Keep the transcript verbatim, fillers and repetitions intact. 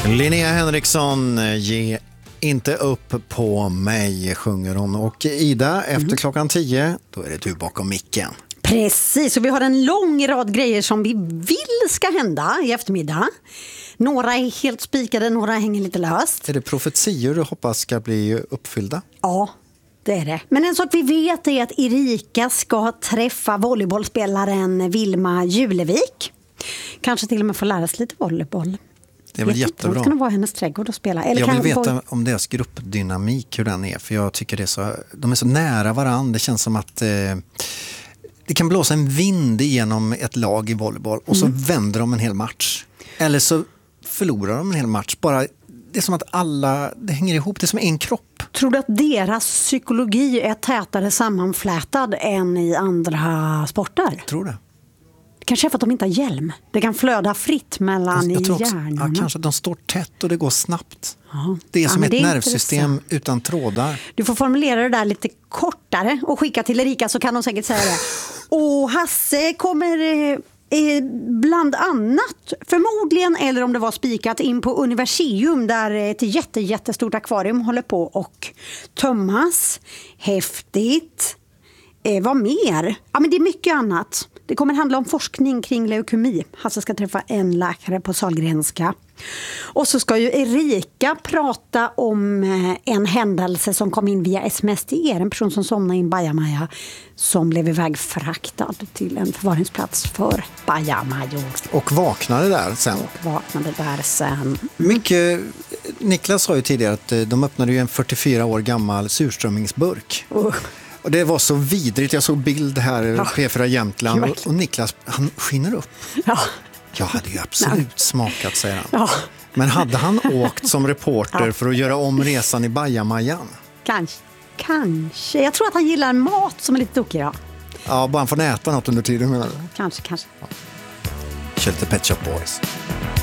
Linnea Henriksson, ge inte upp på mig, sjunger hon. Och Ida, efter mm. klockan tio, då är det du bakom micken. Precis, och vi har en lång rad grejer som vi vill ska hända i eftermiddag. Några är helt spikade, några hänger lite löst. Är det profetior du hoppas ska bli uppfyllda? Ja, det är det. Men en sak vi vet är att Erika ska träffa volleybollspelaren Vilma Julevik. Kanske till och med få lära sig lite volleyboll. Det är väl jättebra. Det kan vara hennes trädgård att spela. Eller jag vill veta boll... om deras gruppdynamik, hur den är. För jag tycker det är så, de är så nära varandra. Det känns som att eh, det kan blåsa en vind igenom ett lag i volleyboll. Och så mm. vänder de en hel match. Eller så förlorar de en hel match. Bara, det är som att alla, det hänger ihop. Det är som en kropp. Tror du att deras psykologi är tätare sammanflätad än i andra sporter? Jag tror det. Kanske för att de inte har hjälm. Det kan flöda fritt mellan jag, jag i hjärnan. Ja, kanske att de står tätt och det går snabbt. Ja. Det är som ja, ett det är nervsystem utan trådar. Du får formulera det där lite kortare och skicka till Erika, så kan de säkert säga det. Och Hasse kommer eh, bland annat, förmodligen, eller om det var spikat, in på Universium där ett jätte, jättestort akvarium håller på och tömmas. Häftigt. Eh, vad mer? Ja, men det är mycket annat. Det kommer handla om forskning kring leukemi. Hasse ska träffa en läkare på Sahlgrenska. Och så ska ju Erika prata om en händelse som kom in via sms till er. En person som somnade i en bajamaja som blev iväg fraktad till en förvaringsplats för bajamajor. Och vaknade där sen. Och vaknade där sen. Mycket, Niklas sa ju tidigare att de öppnade ju en fyrtiofyra år gammal surströmmingsburk. Uh. Och det var så vidrigt. Jag såg bild här i ja. P fyra Jämtland och, och Niklas, han skiner upp. Ja. Jag hade ju absolut Nej. smakat, säger han. Ja. Men hade han åkt som reporter ja. för att göra om resan i bajamajan? Kanske. Kanske. Jag tror att han gillar mat som är lite tokig. Ja, ja bara han får äta något under tiden, menar du? Kanske, kanske. Ja. Kör lite Pet Shop Boys.